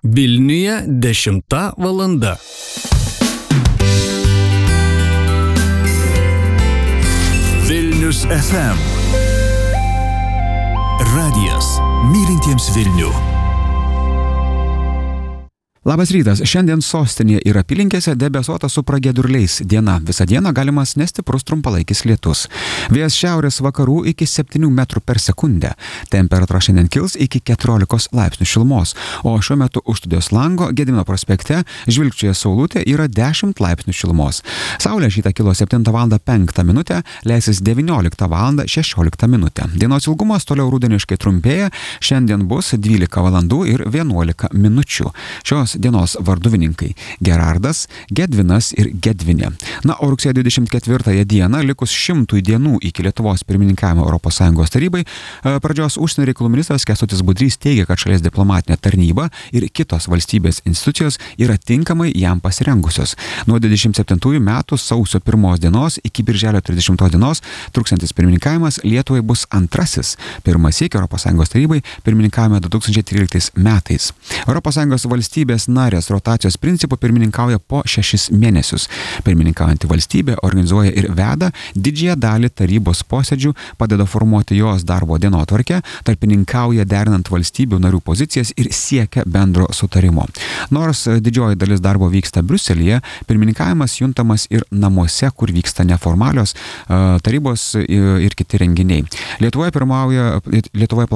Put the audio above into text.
Vilniuje 10 valanda. Vilnius FM. Radijas mylintiems Vilnių. Labas rytas. Šiandien sostinėje ir apylinkėse debesuota su pragiedruliais diena. Visą dieną galimas nestiprus trumpalaikis lietus. Vėjas šiaurės vakarų iki 7 metrų per sekundę. Temperatūra šiandien kils iki 14 laipsnių šilumos. O šiuo metu už studijos lango Gedimino prospekte žvilgčioje saulutė yra 10 laipsnių šilumos. Saulė šitą kilo 7 val. 5 minutę, leisis 19 val. 16 minutę. Dienos ilgumas toliau rudeniškai trumpėja. Šiandien bus 12 valandų ir 11 minučių. Šios dienos varduvininkai Gerardas, Gedvinas ir Gedvinė. Na, o rugsėjo 24 dieną, likus 100 dienų iki Lietuvos pirmininkavimo ES tarybai, pradžios užsienio reikalų ministras Kęstutis Budrys teigia, kad šalies diplomatinė tarnyba ir kitos valstybės institucijos yra tinkamai jam pasirengusios. Nuo 27 metų sausio 1 dienos iki birželio 30 dienos truksiantis pirmininkavimas Lietuvai bus antrasis. Pirmąsyk ES tarybai pirmininkavome 2013 metais. ES valstybės narės rotacijos principų pirmininkauja po 6 mėnesius. Pirmininkaujantį valstybę organizuoja ir veda didžiąją dalį tarybos posėdžių, padeda formuoti jos darbo dienotvarkę, tarpininkauja derinant valstybių narių pozicijas ir siekia bendro sutarimo. Nors didžioji dalis darbo vyksta Briuselyje, pirmininkavimas juntamas ir namuose, kur vyksta neformalios tarybos ir kiti renginiai. Lietuvoje